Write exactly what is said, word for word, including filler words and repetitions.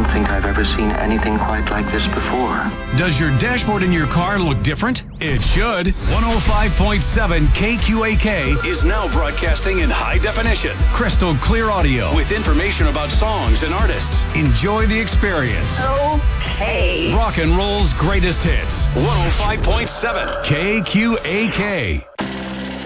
think I've ever seen anything quite like this before. Does your dashboard in your car look different? It should. one oh five point seven K Q A K is now broadcasting in high definition. Crystal clear audio with information about songs and artists. Enjoy the experience. Okay. Rock and roll's greatest hits. one oh five point seven K Q A K.